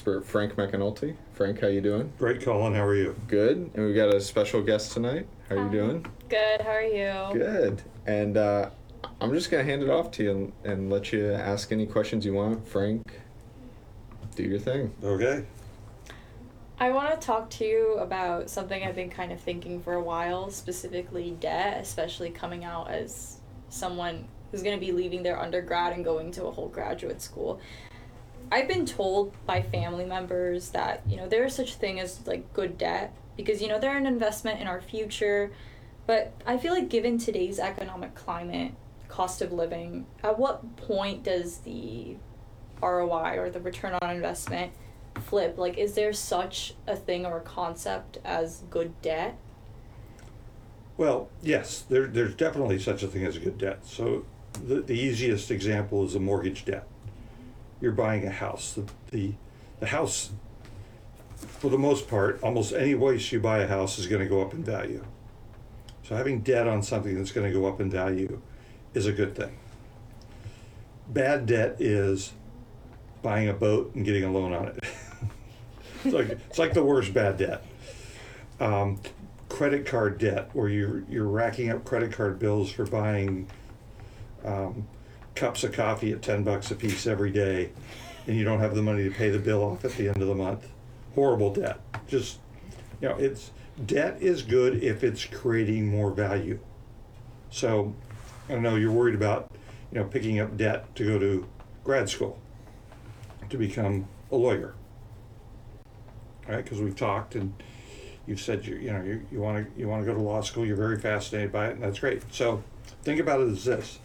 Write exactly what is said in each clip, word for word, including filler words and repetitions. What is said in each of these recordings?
expert, Frank McAnulty. Frank, how you doing? Great, Colin. How are you? Good. And we've got a special guest tonight. How are you doing? Good. How are you? Good. And uh, I'm just going to hand it off to you and, and let you ask any questions you want. Frank, do your thing. Okay. I want to talk to you about something I've been kind of thinking for a while, specifically debt, especially coming out as someone who's going to be leaving their undergrad and going to a whole graduate school. I've been told by family members that, you know, there is such a thing as, like, good debt because, you know, they're an investment in our future. But I feel like given today's economic climate, cost of living, at what point does the R O I or the return on investment flip? Like, is there such a thing or a concept as good debt? Well, yes, there, there's definitely such a thing as a good debt. So the, the easiest example is a mortgage debt. You're buying a house. The, the the house, for the most part, almost any place you buy a house is going to go up in value. So having debt on something that's going to go up in value is a good thing. Bad debt is buying a boat and getting a loan on it. it's like it's like the worst bad debt. Um, credit card debt, where you're you're racking up credit card bills for buying um, cups of coffee at ten bucks a piece every day, and you don't have the money to pay the bill off at the end of the month. Horrible debt. Just, you know, it's debt is good if it's creating more value. So, I know you're worried about, you know, picking up debt to go to grad school, to become a lawyer, right? Because we've talked and you've said you you know you you want to you want to go to law school. You're very fascinated by it, and that's great. So, think about it as this.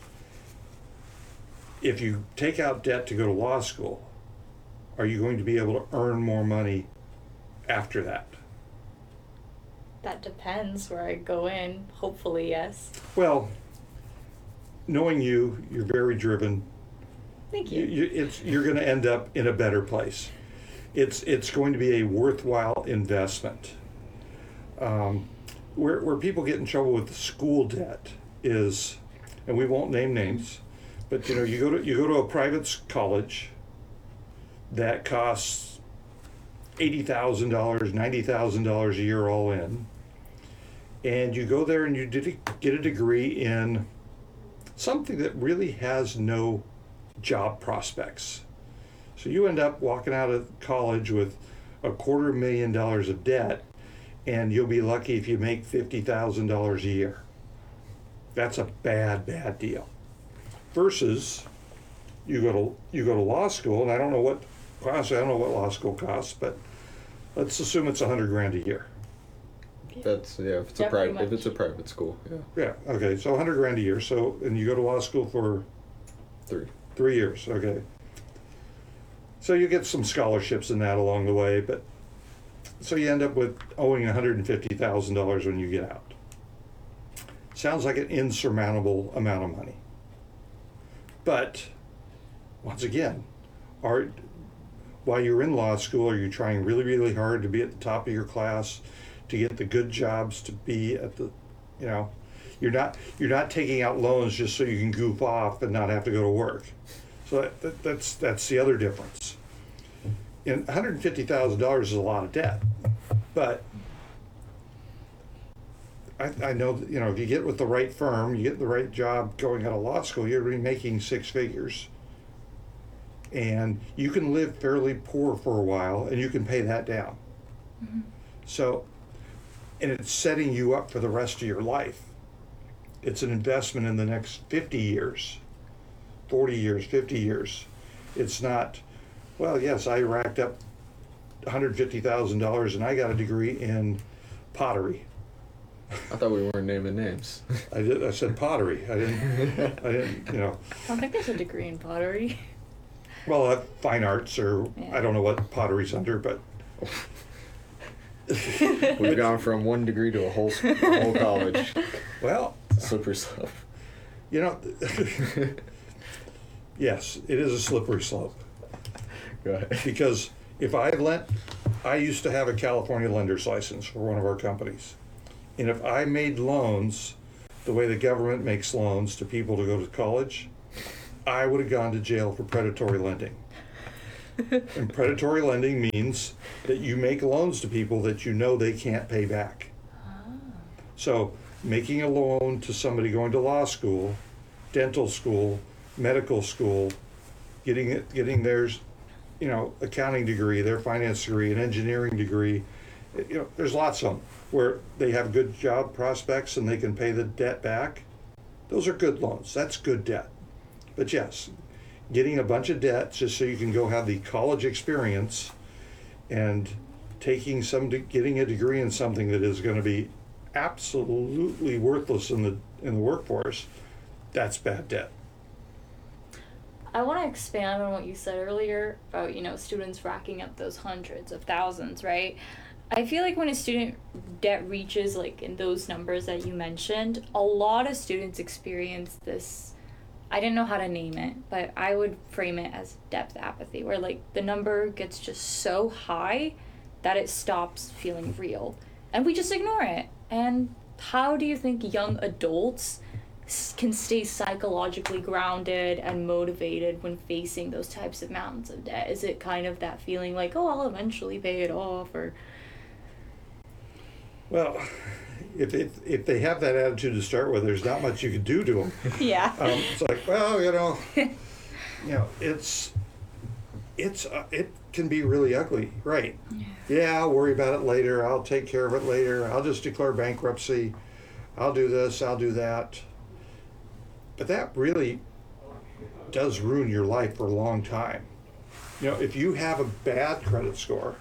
If you take out debt to go to law school, are you going to be able to earn more money after that? That depends where I go in. Hopefully, yes. Well, knowing you, you're very driven. Thank you. you, you it's you're going to end up in a better place. It's it's going to be a worthwhile investment. Um, where where people get in trouble with the school debt is, and we won't name names, but you know you go to you go to a private s- college that costs eighty thousand dollars, ninety thousand dollars a year all in, and you go there and you did a, get a degree in something that really has no job prospects. So you end up walking out of college with a quarter million dollars of debt, and you'll be lucky if you make fifty thousand dollars a year. That's a bad, bad deal. Versus you go to you go to law school, and I don't know what honestly I don't know what law school costs, but let's assume it's a hundred grand a year. That's, yeah, if it's Yeah, a pretty private, if much. it's a private school, yeah. Yeah, okay, so a hundred grand a year. So and you go to law school for Three. three years, okay. So you get some scholarships in that along the way, but so you end up with owing one hundred fifty thousand dollars when you get out. Sounds like an insurmountable amount of money. But once again, are while you're in law school, are you trying really, really hard to be at the top of your class, to get the good jobs, to be at the, you know, you're not you're not taking out loans just so you can goof off and not have to go to work. So that, that, that's that's the other difference. And one hundred fifty thousand dollars is a lot of debt, but I, I know that, you know, if you get with the right firm, you get the right job going out of law school, you're going to be making six figures. And you can live fairly poor for a while, and you can pay that down. Mm-hmm. So, and it's setting you up for the rest of your life. It's an investment in the next fifty years, forty years, fifty years. It's not, well, yes, I racked up one hundred fifty thousand dollars and I got a degree in pottery. I thought we weren't naming names. I did. I said pottery. I didn't. I didn't. You know. I don't think there's a degree in pottery. Well, uh, fine arts, or Yeah. I don't know what pottery's under, but We've gone from one degree to a whole sc- a whole college. well, Slippery slope. you know. Yes, it is a slippery slope. Go ahead. Because if I lent, I used to have a California lender's license for one of our companies. And if I made loans the way the government makes loans to people to go to college, I would have gone to jail for predatory lending. And predatory lending means that you make loans to people that you know they can't pay back. Ah. So making a loan to somebody going to law school, dental school, medical school, getting it, getting theirs, you know, accounting degree, their finance degree, an engineering degree, you know, there's lots of them where they have good job prospects and they can pay the debt back. Those are good loans. That's good debt. But yes, getting a bunch of debt just so you can go have the college experience and taking some, de- getting a degree in something that is going to be absolutely worthless in the in the workforce, that's bad debt. I want to expand on what you said earlier about, you know, students racking up those hundreds of thousands, right? I feel like when a student debt reaches like in those numbers that you mentioned, a lot of students experience this, I didn't know how to name it, but I would frame it as depth apathy, where like the number gets just so high that it stops feeling real. And we just ignore it. And how do you think young adults s- can stay psychologically grounded and motivated when facing those types of mountains of debt? Is it kind of that feeling like, oh, I'll eventually pay it off, or... Well, if if, if they have that attitude to start with, there's not much you can do to them. Yeah. Um, it's like, well, you know, you know, it's it's uh, it can be really ugly, right? Yeah. Yeah, I'll worry about it later. I'll take care of it later. I'll just declare bankruptcy. I'll do this. I'll do that. But that really does ruin your life for a long time. You know, if you have a bad credit score,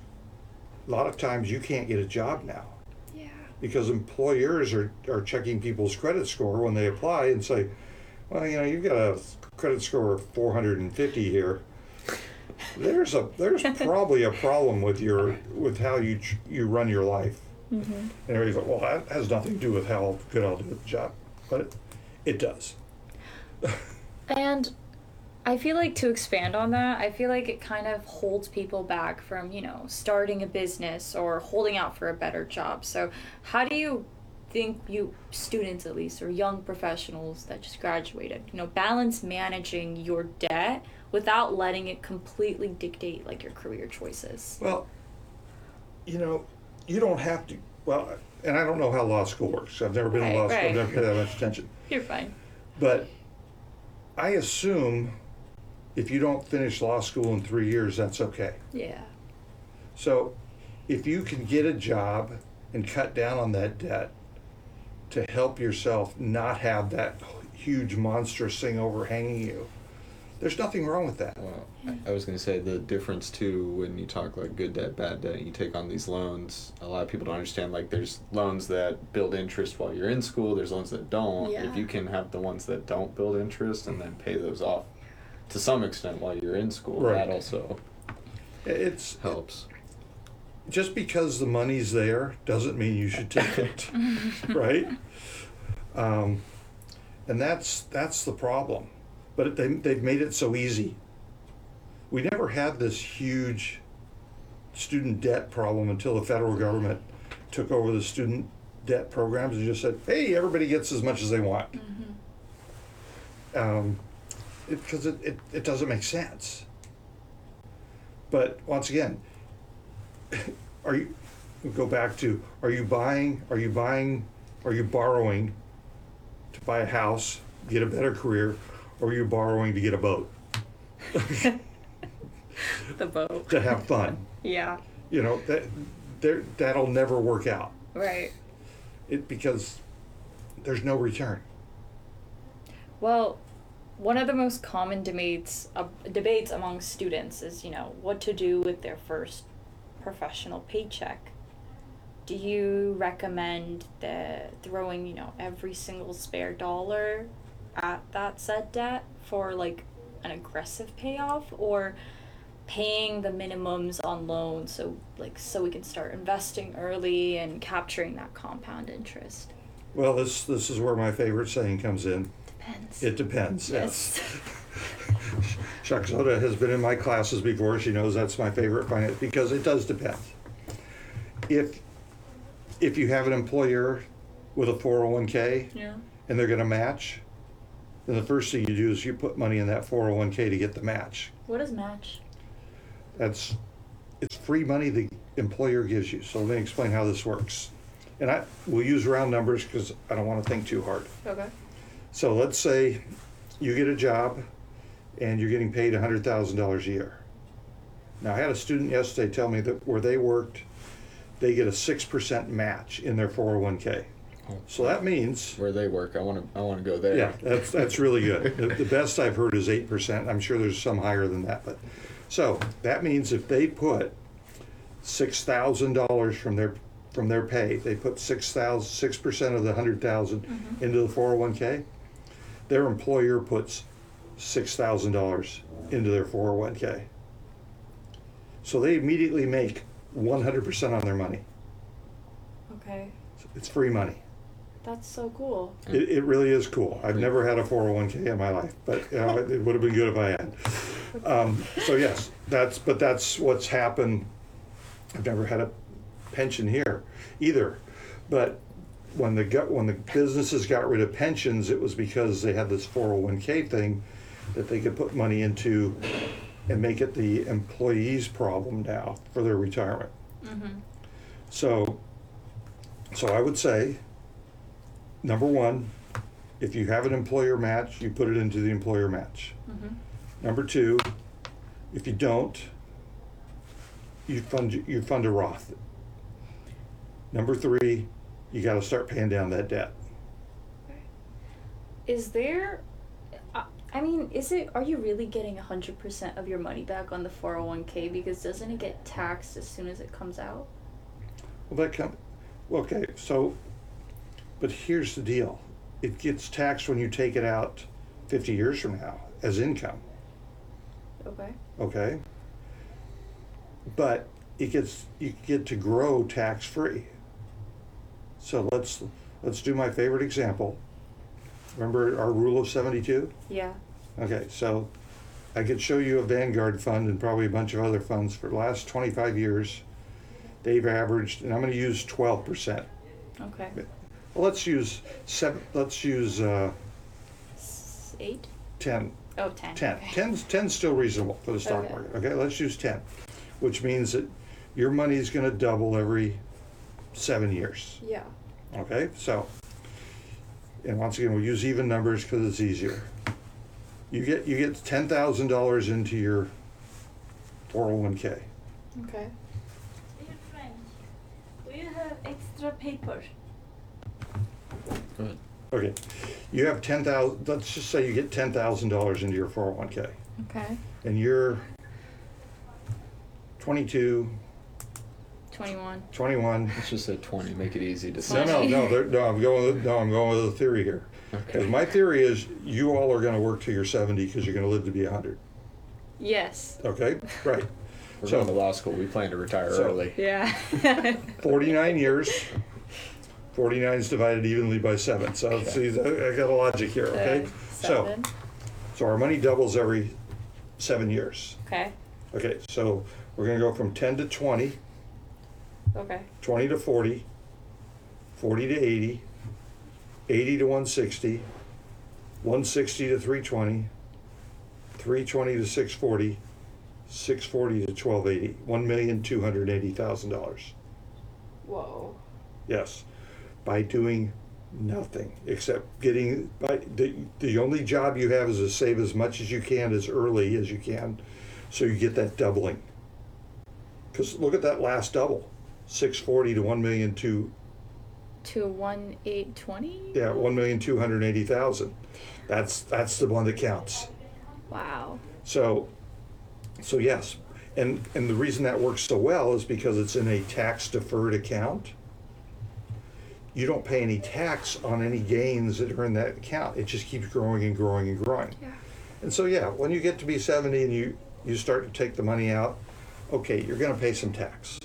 a lot of times you can't get a job now. Yeah. Because employers are, are checking people's credit score when they apply and say, well, you know, you've got a credit score of four hundred fifty here. There's a there's probably a problem with your with how you ch- you run your life. Mm-hmm. And everybody's like, well, that has nothing to do with how good I'll do the job, but it, it does. And I feel like to expand on that, I feel like it kind of holds people back from, you know, starting a business or holding out for a better job. So how do you think you students, at least, or young professionals that just graduated, you know, balance managing your debt without letting it completely dictate like your career choices? Well, you know, you don't have to. Well, and I don't know how law school works. I've never been Right, in law school. right. I've never paid that much attention. You're fine. But I assume if you don't finish law school in three years, that's okay. Yeah. So if you can get a job and cut down on that debt to help yourself not have that huge monstrous thing overhanging you, there's nothing wrong with that. Well, I- I was going to say the difference too when you talk like good debt, bad debt, you take on these loans. A lot of people don't understand like there's loans that build interest while you're in school. There's loans that don't. Yeah. If you can have the ones that don't build interest and then pay those off to some extent while you're in school, Right. that also It's helps. just because the money's there doesn't mean you should take it, right? Um, and that's that's the problem. But they they've made it so easy. We never had this huge student debt problem until the federal government took over the student debt programs and just said, "Hey, everybody gets as much as they want." Mm-hmm. Um, because it, it, it doesn't make sense. But once again, are you we go back to are you buying are you buying are you borrowing to buy a house, get a better career, or are you borrowing to get a boat? The boat. To have fun. Yeah. You know, that there that'll never work out. Right. It because there's no return. Well, one of the most common debates uh, debates among students is, you know, what to do with their first professional paycheck. Do you recommend the throwing, you know, every single spare dollar at that said debt for like an aggressive payoff, or paying the minimums on loans so like so we can start investing early and capturing that compound interest? Well, this this is where my favorite saying comes in. Depends. It depends. Yes. Shaksoda has been in my classes before. She knows that's my favorite finance because it does depend. If if you have an employer with a four oh one k Yeah. and they're going to match, then the first thing you do is you put money in that four oh one k to get the match. What is match? That's, it's free money the employer gives you. So let me explain how this works. And I, we'll use round numbers because I don't want to think too hard. Okay. So let's say you get a job and you're getting paid one hundred thousand dollars a year. Now, I had a student yesterday tell me that where they worked, they get a six percent match in their four oh one k. So that means, Where they work, I want to I want to go there. yeah, that's, that's really good. The, the best I've heard is eight percent. I'm sure there's some higher than that, but, so that means if they put six thousand dollars from their, from their pay, they put six thousand, six percent of the one hundred thousand Mhm. into the four oh one k, their employer puts six thousand dollars into their four oh one k. So they immediately make one hundred percent on their money. Okay. It's free money. That's so cool. It, it really is cool. I've never had a four oh one k in my life, but you know, it, it would have been good if I had. Um, so yes, that's, but that's what's happened. I've never had a pension here either. But when the gut, when the businesses got rid of pensions, it was because they had this four oh one k thing that they could put money into and make it the employee's problem now for their retirement. Mm-hmm. So, so I would say, number one, if you have an employer match, you put it into the employer match. Mm-hmm. Number two, if you don't, you fund you fund a Roth. Number three, you got to start paying down that debt. Is there, I- I mean, is it, are you really getting one hundred percent of your money back on the four oh one k? Because doesn't it get taxed as soon as it comes out? Well, that come, well, okay, so, but here's the deal. It gets taxed when you take it out fifty years from now as income, Okay. okay? But it gets, you get to grow tax-free. So let's, let's do my favorite example. Remember our rule of seventy-two? Yeah. Okay, so I could show you a Vanguard fund and probably a bunch of other funds for the last twenty-five years. They've averaged, and I'm gonna use twelve percent. Okay. Well, let's use seven, let's use uh, S- Eight? ten. Oh, ten. ten. Okay. Ten's, ten's still reasonable for the stock Okay. market, okay? Let's use ten, which means that your money's gonna double every seven years, Yeah. okay? So, and once again, we'll use even numbers because it's easier. You get, you get ten thousand dollars into your four oh one k. Okay. Dear friend, do you have extra paper? Go ahead. Okay, you have ten thousand, let's just say you get ten thousand dollars into your four oh one k, Okay. and you're twenty-two, Twenty-one. twenty-one. Let's just say twenty. Make it easy to No, say. no, no, there- no, I'm going with, no, I'm going with a theory here. Because Okay. my theory is you all are gonna work till you're seventy because you're gonna live to be a hundred, Yes. okay? Right. We're So- going to law school. We plan to retire So- early. Yeah. forty-nine years, forty-nine is divided evenly by seven, so Okay. see, I I got a logic here, okay? Uh, So, Seven. so our money doubles every seven years. Okay. Okay, so we're gonna go from ten to twenty, Okay. twenty to forty, forty to eighty, eighty to one sixty, one sixty to three twenty, three twenty to six forty, six forty to twelve eighty, one million two hundred eighty thousand dollars. Whoa. Yes, by doing nothing except getting, by, the, the only job you have is to save as much as you can as early as you can, so you get that doubling. Because look at that last double, six forty to one million two, To one eight twenty. yeah, one million two hundred eighty thousand. That's that's the one that counts. Wow. So, so yes, and and the reason that works so well is because it's in a tax deferred account. You don't pay any tax on any gains that are in that account. It just keeps growing and growing and growing. Yeah. And so yeah, when you get to be seventy and you you start to take the money out, okay, you're going to pay some tax.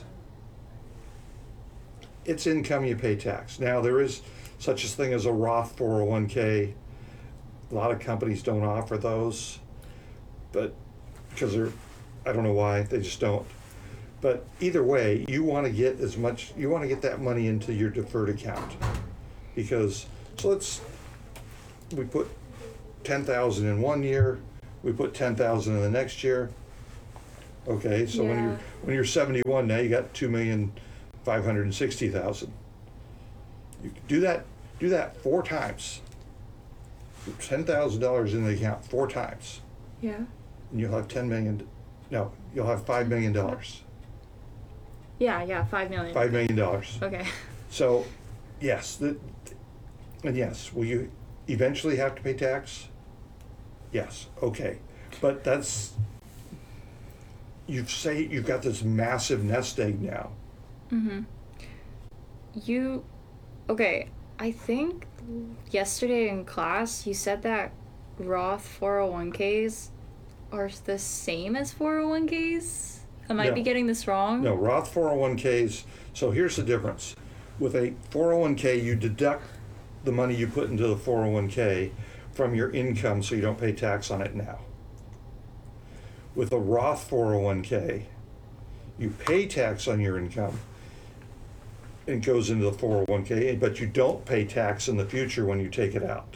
It's income, you pay tax. Now there is such a thing as a Roth four oh one k. A lot of companies don't offer those, but because they're, I don't know why, they just don't. But either way, you want to get as much, you want to get that money into your deferred account. Because, so let's, we put ten thousand in one year, we put ten thousand in the next year. Okay, so when Yeah. you're when you're seventy-one, now you got two million five hundred and sixty thousand. You could do that do that four times. Ten thousand dollars in the account four times, Yeah. and you'll have ten million. No, you'll have five million dollars. Yeah, yeah, five million. Five million dollars. Okay. So, yes, the, and yes, will you eventually have to pay tax? Yes, okay, but that's, you've say, you've got this massive nest egg now. Mm-hmm. You, okay, I think yesterday in class you said that Roth four oh one k's are the same as four oh one k's? I might No. be getting this wrong. No, Roth four oh one k's, so here's the difference. With a four oh one k, you deduct the money you put into the four oh one k from your income so you don't pay tax on it now. With a Roth four oh one k, you pay tax on your income. It goes into the four oh one k, but you don't pay tax in the future when you take it out.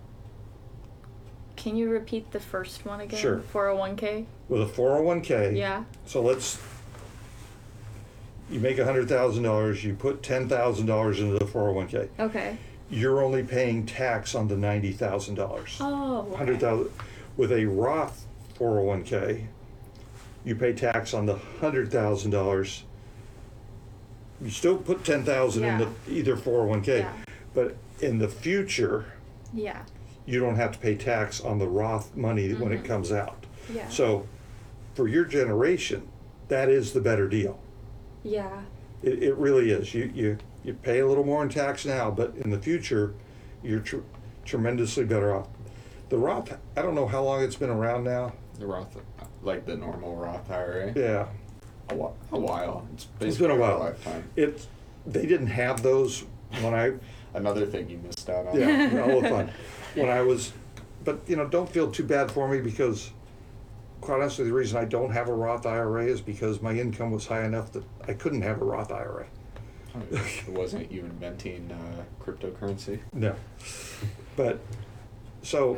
Can you repeat the first one again? Sure. four oh one k? With a four oh one k, Yeah. so let's, you make one hundred thousand dollars, you put ten thousand dollars into the four oh one k. Okay. You're only paying tax on the ninety thousand dollars. Oh. okay. Hundred thousand. With a Roth four oh one k, you pay tax on the hundred thousand dollars. You still put ten thousand in the either four oh one k, Yeah. but in the future, Yeah. you don't have to pay tax on the Roth money when it Mhm. comes out. Yeah. So, for your generation, that is the better deal. Yeah. It, it really is. You, you you pay a little more in tax now, but in the future, you're tr- tremendously better off. The Roth, I don't know how long it's been around now. The Roth, like the normal Roth I R A. Yeah, A, whi- a while. It's basically it's been a our while. lifetime. It they didn't have those when I Another thing you missed out on. yeah all the fun when I was, but you know don't feel too bad for me because quite honestly the reason I don't have a Roth I R A is because my income was high enough that I couldn't have a Roth I R A. It wasn't you inventing uh, cryptocurrency. No. But, so,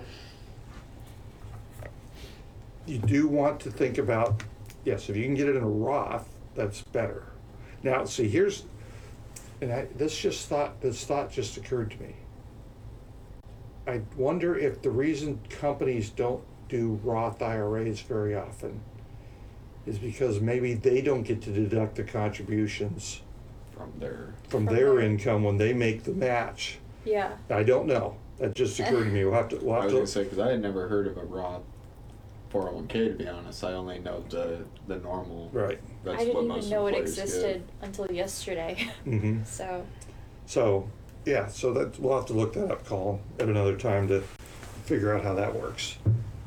you do want to think about, yes, if you can get it in a Roth, that's better. Now, see, here's, and I, this just thought, this thought just occurred to me. I wonder if the reason companies don't do Roth I R As very often is because maybe they don't get to deduct the contributions From their from From their their- income when they make the match. Yeah. I don't know. That just occurred to me. We'll have to. We'll I have was to. gonna say because I had never heard of a Roth four oh one k to be honest. I only know the the normal. Right. That's I didn't what even most know it employers existed until yesterday. hmm So, So, yeah. So that we'll have to look that up, Colin, at another time to figure out how that works.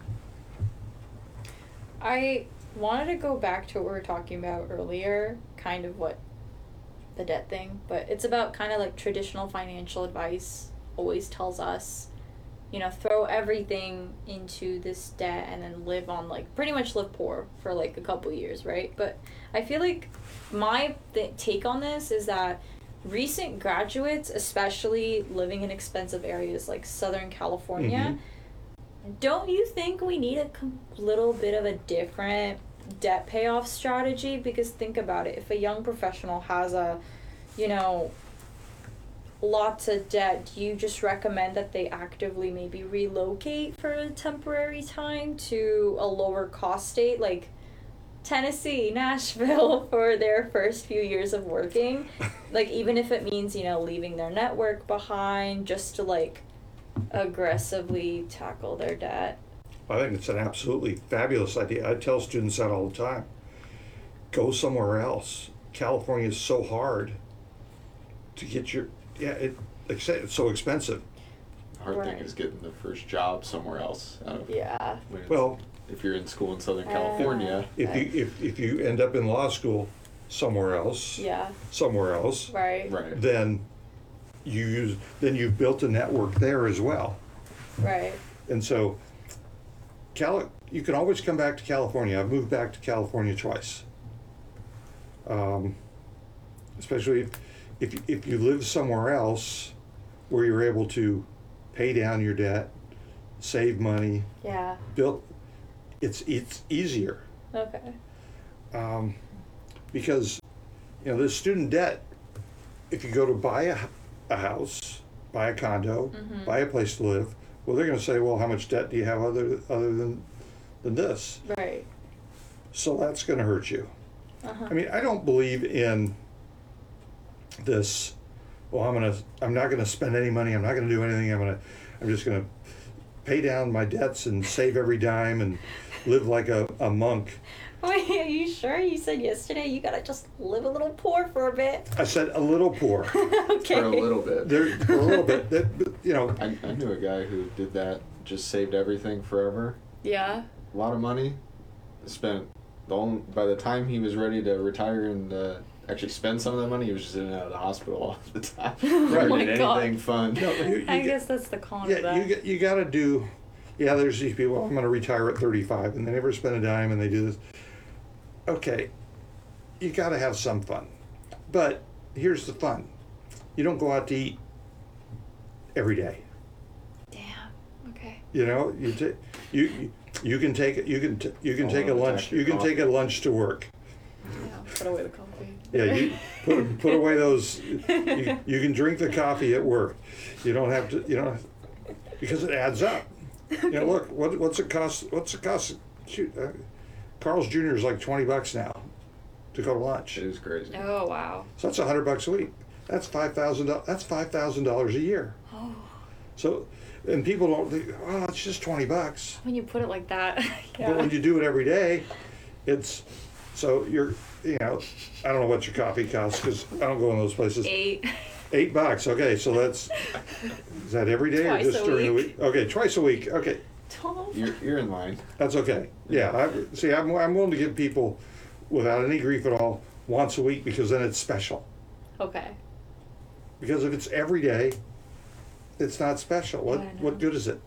I wanted to go back to what we were talking about earlier, kind of what the debt thing, but it's about kind of like traditional financial advice always tells us, you know, throw everything into this debt and then live on like pretty much live poor for like a couple years, right? But I feel like my th- take on this is that recent graduates, especially living in expensive areas like Southern California, don't you think we need a com- little bit of a different debt payoff strategy? Because think about it, if a young professional has a, you know, lots of debt, do you just recommend that they actively maybe relocate for a temporary time to a lower cost state like Tennessee, Nashville for their first few years of working? Like, even if it means, you know, leaving their network behind just to like aggressively tackle their debt. I think it's an absolutely fabulous idea. I tell students that all the time. Go somewhere else. California is so hard to get your yeah. It like I said, it's so expensive. The hard thing Right. is getting the first job somewhere else. Out of, Yeah. when it's- Well, if you're in school in Southern Uh, California, if you if if you end up in law school somewhere else, Yeah. somewhere else, Right. right? then you use then you've built a network there as well. Right. And so, Cali- you can always come back to California. I've moved back to California twice. Um, especially if, if if you live somewhere else where you're able to pay down your debt, save money, Yeah. build. It's it's easier. Okay. Um, because, you know, this student debt, if you go to buy a, a house, buy a condo, Mhm. buy a place to live, well, they're going to say, well, how much debt do you have other other than than this? Right. So that's going to hurt you. Uh-huh. I mean, I don't believe in this. Well, I'm gonna. I'm not gonna spend any money. I'm not gonna do anything. I'm gonna. I'm just gonna pay down my debts and save every dime and live like a, a monk. Wait, are you sure? You said yesterday you gotta just live a little poor for a bit. I said a little poor. Okay. For a little bit. There, for a little bit. That, you know. I, I knew a guy who did that, just saved everything forever. Yeah. A lot of money. Spent the only, by the time he was ready to retire and uh, actually spend some of that money, he was just in and out of the hospital all the time. Never my did God. anything fun. No, you, you I get- guess that's the con of Yeah, that. you get, you got to do. Yeah, there's these people. I'm going to retire at thirty-five, and they never spend a dime, and they do this. Okay, you got to have some fun, but here's the fun: you don't go out to eat every day. Damn. Okay. You know, you ta- you you- you can take you can t- you can Oh, take a attack lunch. your You can take a coffee. lunch to work. Yeah. Put away the coffee. Yeah, you put put away those. You, you can drink the coffee at work. You don't have to. You know, because it adds up. You know, look, what what's it cost? What's it cost? Shoot, uh, Carl's Junior is like twenty bucks now to go to lunch. It was crazy. Oh wow. So that's a hundred bucks a week. That's five thousand. That's five thousand dollars a year. Oh. So, and people don't think, oh, it's just twenty bucks. When you put it like that. Yeah. But when you do it every day, it's so you're. You know, I don't know what your coffee costs because I don't go in those places. Eight. Eight bucks. Okay, so that's is that every day Twice or just a during the week. week? Okay, twice a week. Okay, Twelve. You're, you're in line. that's okay. Yeah, I, see, I'm I'm willing to give people without any grief at all once a week because then it's special. Okay. Because if it's every day, it's not special. What Yeah, I know. what good is it?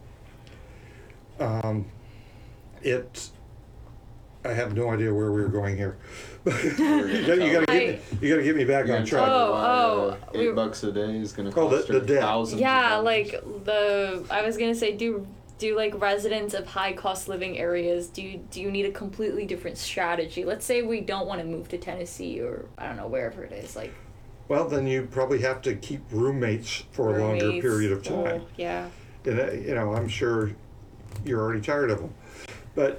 Um, it. I have no idea where we were going here. you gotta, you gotta get me. You gotta get me back You're on gonna track. tell me Oh, why, oh, uh, we eight were- bucks a day is gonna Oh, the- cost the her debt. thousands. Yeah, of dollars. like the I was gonna say, do do like residents of high cost living areas, do you, do you need a completely different strategy? Let's say we don't want to move to Tennessee or I don't know wherever it is, like Well, then you probably have to keep roommates for a longer roommates, period of time. oh, yeah. And, uh, you know, I'm sure you're already tired of them. But,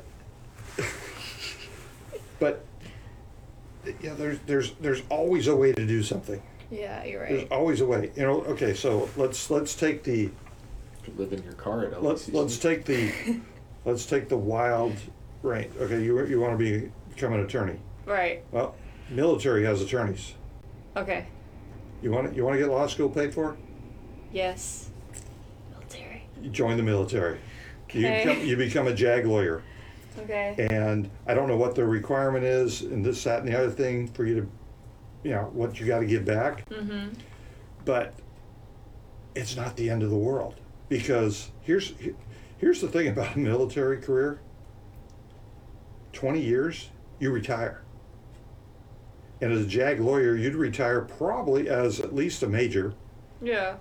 but, yeah, there's, there's, there's always a way to do something. Yeah, you're There's right. always a way. You know, okay, so let's, let's take the, Live in your car at let's, L C C. let's take the, let's take the wild range. Okay, you, you want to be, become an attorney. Right. Well, military has attorneys. Okay. You want, you want to get law school paid for? Yes. Military. You join the military. You Okay. become, you become a JAG lawyer. Okay. And I don't know what the requirement is and this, that, and the other thing for you to, you know, what you got to give back. Mm-hmm. But it's not the end of the world because here's here's the thing about a military career. twenty years, you retire. And as a JAG lawyer, you'd retire probably as at least a major, Yeah.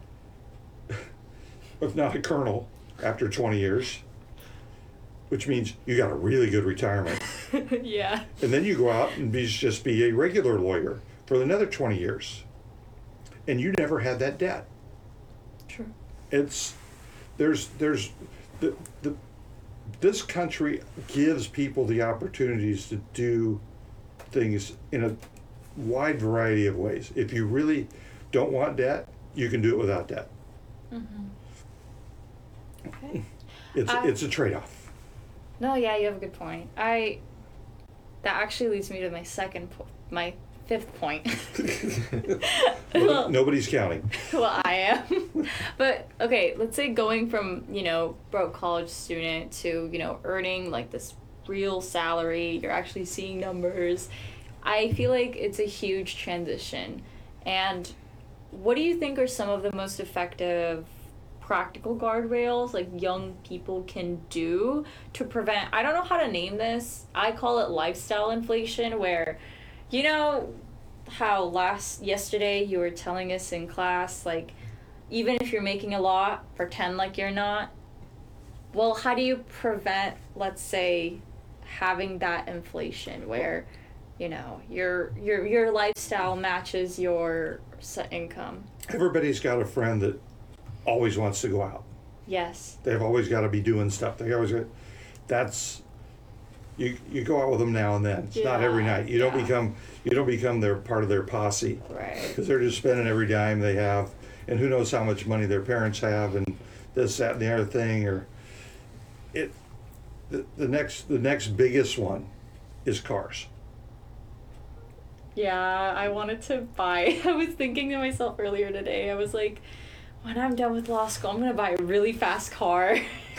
if not a colonel, after twenty years, which means you got a really good retirement. Yeah. And then you go out and be just be a regular lawyer for another twenty years. And you never had that debt. True. It's there's there's the the this country gives people the opportunities to do things in a wide variety of ways. If you really don't want debt, you can do it without debt. Mm-hmm. Okay. It's I- it's a trade-off. No, yeah, you have a good point. I that actually leads me to my second po- my fifth point. Nobody- Nobody's counting. Well, I am. But okay, let's say going from, you know, broke college student to, you know, earning like this real salary, you're actually seeing numbers. I feel like it's a huge transition. And what do you think are some of the most effective practical guardrails like young people can do to prevent, I don't know how to name this, I call it lifestyle inflation, where, you know how last yesterday you were telling us in class, like, even if you're making a lot, pretend like you're not. Well, how do you prevent, let's say, having that inflation where you know, your your your lifestyle matches your set income. Everybody's got a friend that always wants to go out. Yes. They've always got to be doing stuff. They always got, that's, you you go out with them now and then. It's not every Yeah, night. You don't yeah. become you don't become their part of their posse. Right. Because they're just spending every dime they have, and who knows how much money their parents have, and this, that, and the other thing. Or it, the, the next the next biggest one is cars. Yeah, I wanted to buy. I was thinking to myself earlier today. I was like, when I'm done with law school, I'm gonna buy a really fast car.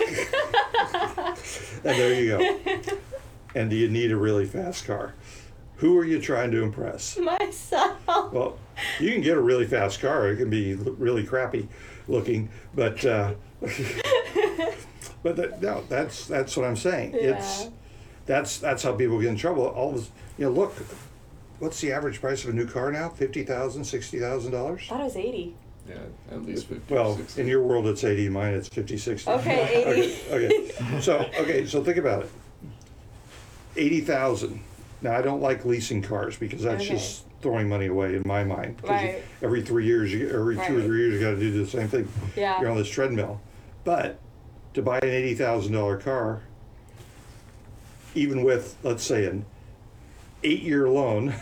And there you go. And do you need a really fast car? Who are you trying to impress? Myself. Well, you can get a really fast car. It can be l- really crappy looking, but uh, but that, no, that's that's what I'm saying. It's Yeah. that's that's how people get in trouble. All this, you know, look, what's the average price of a new car now? Fifty thousand, sixty thousand dollars. I thought it was eighty. Yeah, at least fifty. Well, sixty. in your world, it's eighty. Mine, it's fifty, sixty. Okay, eighty. Okay, okay. So okay, so think about it. Eighty thousand. Now I don't like leasing cars because that's Okay. just throwing money away in my mind. 'Cause Right. Every three years, you, every two or Right. three years, you got to do the same thing. Yeah. You're on this treadmill. But to buy an eighty thousand dollar car, even with let's say an eight-year loan,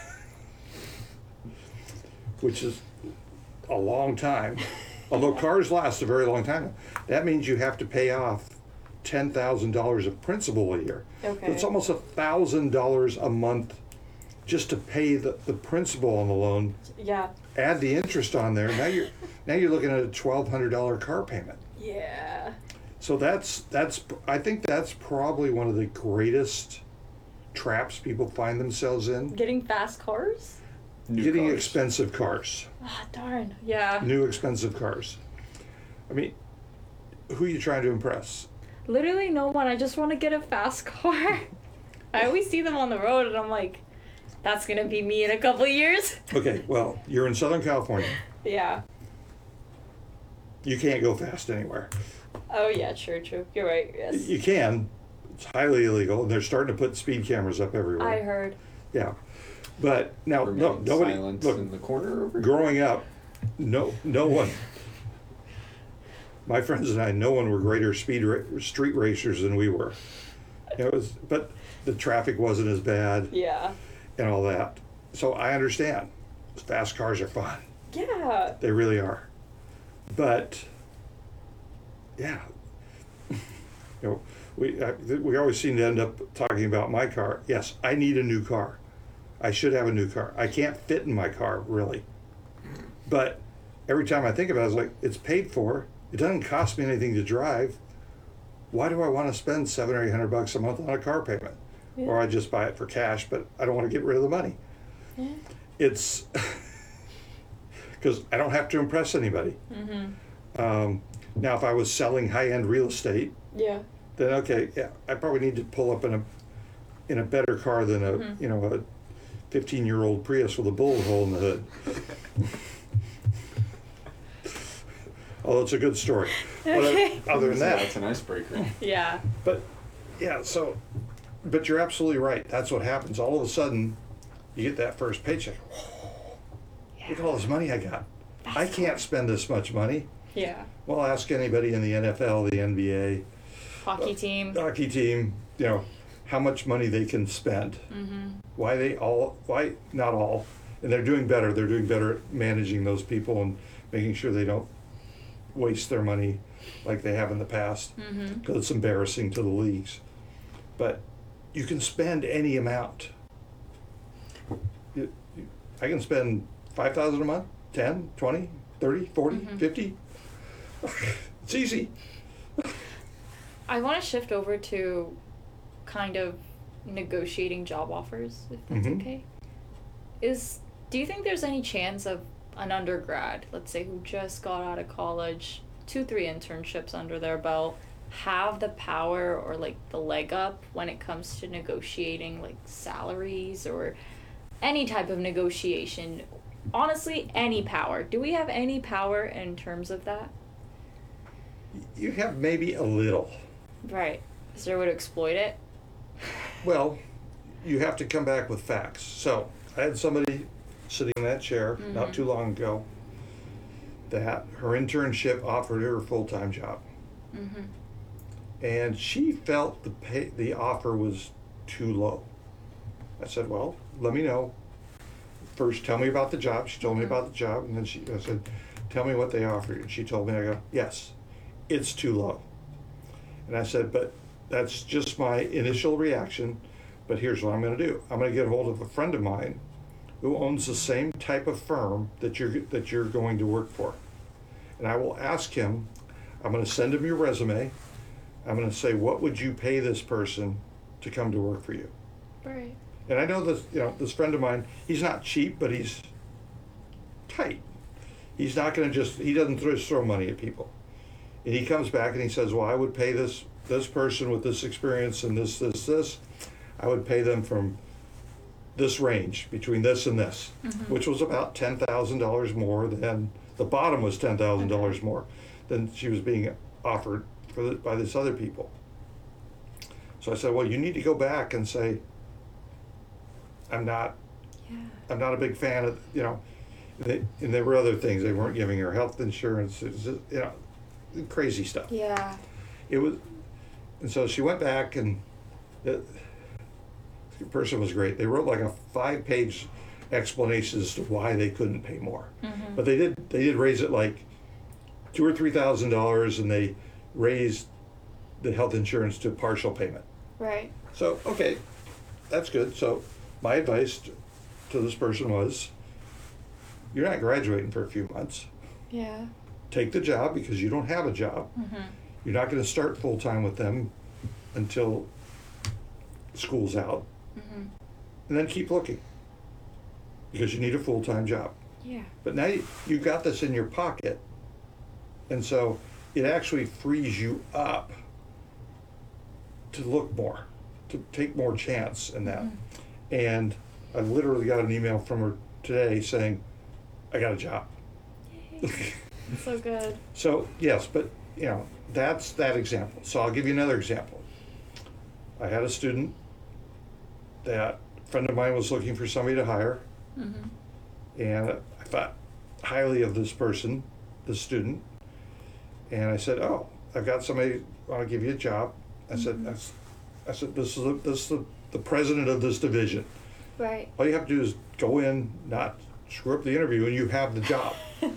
which is a long time, although cars last a very long time, that means you have to pay off ten thousand dollars of principal a year. Okay. So it's almost a thousand dollars a month just to pay the, the principal on the loan. Yeah. Add the interest on there. Now you're now you're looking at a twelve hundred dollar car payment. Yeah. So that's that's I think that's probably one of the greatest traps people find themselves in. Getting fast cars? New Getting cars. expensive cars, Ah, darn. Yeah. new expensive cars. I mean, who are you trying to impress? Literally no one. I just want to get a fast car. I always see them on the road and I'm like, that's gonna be me in a couple years. Okay, well, you're in Southern California. Yeah. You can't go fast anywhere. Oh yeah, true, true. You're right. Yes. You can. It's highly illegal, and they're starting to put speed cameras up everywhere. I heard. Yeah, but now no, Remain nobody. silent Look, in the corner over here. growing up, no, no one. My friends and I, no one were greater speed ra- street racers than we were. It was, but the traffic wasn't as bad Yeah. and all that. So I understand. Fast cars are fun. Yeah. They really are. But yeah, you know, we uh, th- we always seem to end up talking about my car. Yes, I need a new car. I should have a new car. I can't fit in my car really. But every time I think about it, it's like it's paid for. It doesn't cost me anything to drive. Why do I want to spend seven or eight hundred bucks a month on a car payment? Yeah. Or I just buy it for cash, but I don't want to get rid of the money. Yeah. It's because I don't have to impress anybody. Mm-hmm. Um, now, if I was selling high-end real estate, Yeah. then okay, yeah, I probably need to pull up in a in a better car than a Mhm. you know a fifteen-year-old Prius with a bullet hole in the hood. Although it's a good story. But Okay. uh, other than So that, that's an icebreaker. Yeah. but yeah, so but you're absolutely right. That's what happens. All of a sudden, you get that first paycheck. Look at all this money I got. I can't spend this much money. Yeah. Well, ask anybody in the N F L, the N B A, Hockey team. hockey team, you know, how much money they can spend. Mm-hmm. Why they all, why not all, and they're doing better. They're doing better at managing those people and making sure they don't waste their money like they have in the past, Mm-hmm. because it's embarrassing to the leagues. But you can spend any amount. You- you- I can spend five thousand a month, ten, twenty, thirty, forty, Mhm. fifty. It's easy. I want to shift over to kind of negotiating job offers, if that's Mhm. okay. Is do you think there's any chance of an undergrad, let's say who just got out of college, two, three internships under their belt, have the power or like the leg up when it comes to negotiating like salaries or any type of negotiation? Honestly, any power. Do we have any power in terms of that? You have maybe a little. Right. Is there a way to exploit it? Well, you have to come back with facts. So I had somebody sitting in that chair Mhm. not too long ago that her internship offered her a full-time job. Mhm. And she felt the pay, the offer was too low. I said, well, let me know. First, tell me about the job. She told me Mhm. about the job, and then she, I said, tell me what they offer you. And she told me, I go, yes, it's too low. And I said, but that's just my initial reaction, but here's what I'm gonna do. I'm gonna get hold of a friend of mine who owns the same type of firm that you're, that you're going to work for. And I will ask him, I'm gonna send him your resume. I'm gonna say, what would you pay this person to come to work for you? Right. And I know this, you know, this friend of mine, he's not cheap, but he's tight. He's not gonna just, he doesn't just throw money at people. And he comes back and he says, well, I would pay this, this person with this experience and this, this, this, I would pay them from this range, between this and this, Mhm. which was about ten thousand dollars more than, the bottom was ten thousand dollars more than she was being offered for the, by this other people. So I said, well, you need to go back and say, I'm not, Yeah. I'm not a big fan of, you know, they, and there were other things. They weren't giving her health insurance, it was, you know, crazy stuff. Yeah. It was, and so she went back, and the, the person was great. They wrote like a five-page explanation as to why they couldn't pay more. Mhm. But they did, they did raise it like two or three thousand dollars, and they raised the health insurance to partial payment. Right. So, okay, that's good. So my advice to, to this person was, you're not graduating for a few months. Yeah. Take the job because you don't have a job. Mhm. You're not going to start full-time with them until school's out. Mhm. And then keep looking because you need a full-time job. Yeah. But now you, you've got this in your pocket, and so it actually frees you up to look more, to take more chance in that. Mhm. And I literally got an email from her today saying, I got a job. So good. So, yes, but, you know, that's that example. So I'll give you another example. I had a student that a friend of mine was looking for somebody to hire, Mhm. and I thought highly of this person, this student, and I said, oh, I've got somebody, want to give you a job. I said, Mhm. that's, I said, this is, the, this is the, the president of this division. Right. All you have to do is go in, not screw up the interview, and you have the job.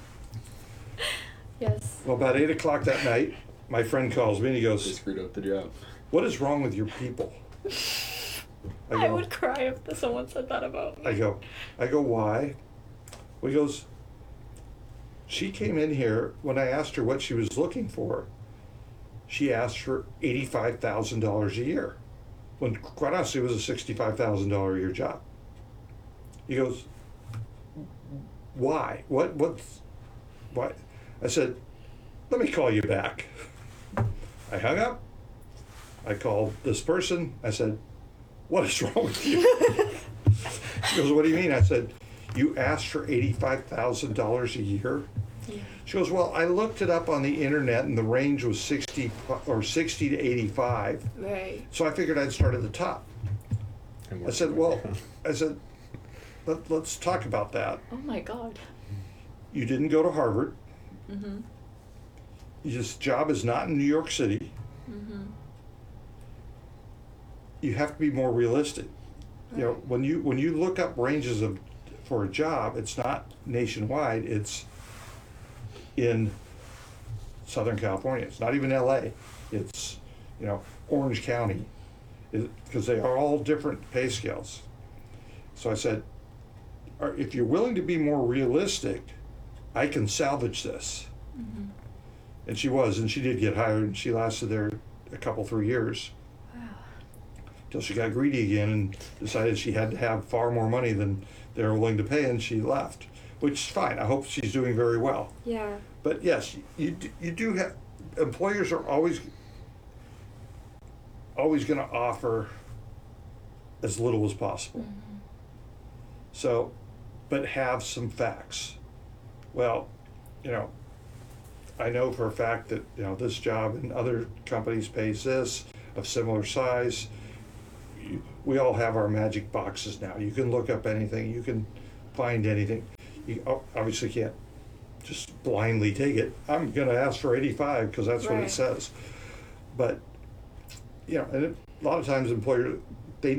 Yes. Well, about eight o'clock that night, my friend calls me and he They goes, screwed up the job. what is wrong with your people? I, go, would cry if someone said that about me. I go, I go, why? Well, he goes, she came in here, when I asked her what she was looking for, she asked for eighty-five thousand dollars a year, when quite honestly it was a sixty-five thousand dollars a year job. He goes, why? What, what's, why? I said, let me call you back. I hung up. I called this person. I said, what is wrong with you? She goes, what do you mean? I said, you asked for eighty-five thousand dollars a year? Yeah. She goes, well, I looked it up on the internet and the range was sixty or sixty to eighty-five. Right. So I figured I'd start at the top. And I work said, your way well, down. I said, Let, let's talk about that. Oh my God. You didn't go to Harvard. Mhm. This job is not in New York City. Mhm. You have to be more realistic. You know, Right. when you when you look up ranges of for a job, it's not nationwide. It's in Southern California. It's not even L A. It's, you know, Orange County, because they are all different pay scales. So I said, "Are- if you're willing to be more realistic, I can salvage this." Mhm. And she was, and she did get hired, and she lasted there a couple, three years. Wow. Till she got greedy again and decided she had to have far more money than they were willing to pay, and she left, which is fine. I hope she's doing very well. Yeah. But yes, you d- you do have, employers are always always going to offer as little as possible. Mhm. So, but have some facts. Well, you know, I know for a fact that, you know, this job in other companies pays this of similar size. You- we all have our magic boxes now. You can look up anything. You can find anything. You o- obviously can't just blindly take it. I'm going to ask for eighty-five because that's what Right. it says. But, you know, and it, a lot of times employers, they,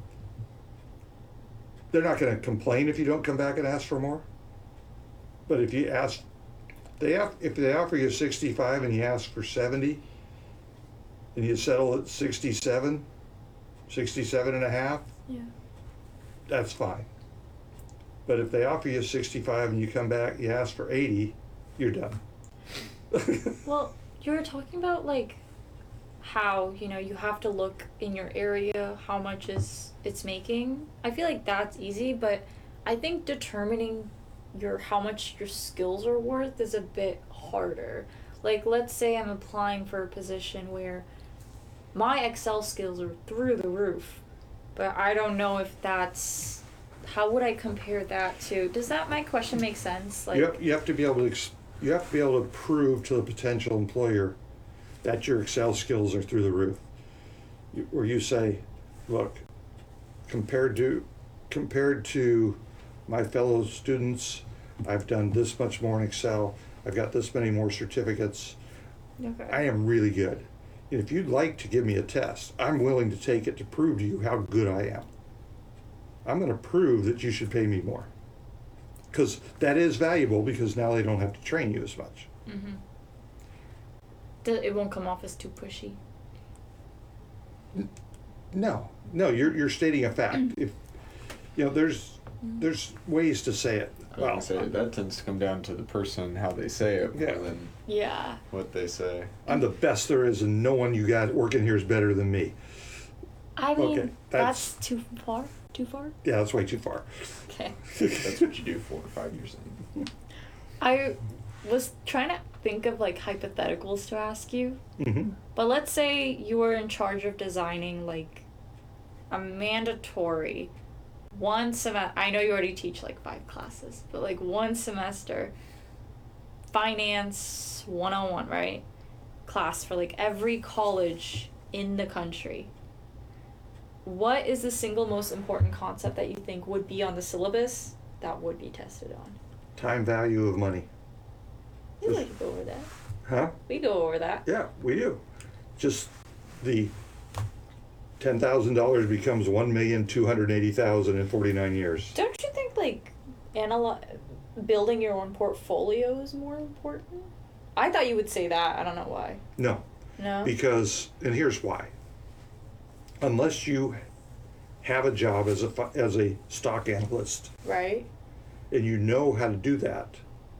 they're not going to complain if you don't come back and ask for more. But if you ask, they have, if they offer you sixty-five and you ask for seventy, and you settle at sixty-seven, sixty-seven and a half, Yeah. that's fine. But if they offer you sixty-five and you come back, you ask for eighty, you're done. Well, you were talking about like how, you know, you have to look in your area how much is it's making. I feel like that's easy, but I think determining your how much your skills are worth is a bit harder. Like let's say I'm applying for a position where my Excel skills are through the roof, but I don't know if that's how would I compare that to? Does that my question make sense? Like You have, you have to be able to, ex- you have to be able to prove to the potential employer that your Excel skills are through the roof. You- Where you say, look, compared to, compared to my fellow students, I've done this much more in Excel, I've got this many more certificates, okay. I am really good. And if you'd like to give me a test, I'm willing to take it to prove to you how good I am. I'm going to prove that you should pay me more. Because that is valuable because now they don't have to train you as much. Mm-hmm. It won't come off as too pushy. No, no, you're, you're stating a fact. If, you know, there's, there's ways to say it. I was gonna say that tends to come down to the person, how they say it, more Yeah. than Yeah. what they say. I'm the best there is and no one you got working here is better than me. I mean, Okay, that's, that's- too far. Too far. Yeah, that's way too far. Okay. That's what you do four or five years in. I was trying to think of like hypotheticals to ask you, hmm but let's say you were in charge of designing like a mandatory one semester. I know you already teach like five classes, but like one semester finance one oh one, right? Class for like every college in the country. What is the single most important concept that you think would be on the syllabus that would be tested on? Time value of money. I feel like we go over that. Huh? We go over that. Yeah, we do. Just the ten thousand dollars becomes one million two hundred eighty thousand in forty-nine years. Don't you think like analy- building your own portfolio is more important? I thought you would say that. I don't know why. No, No. because, and here's why. Unless you have a job as a fi- as a stock analyst Right. and you know how to do that,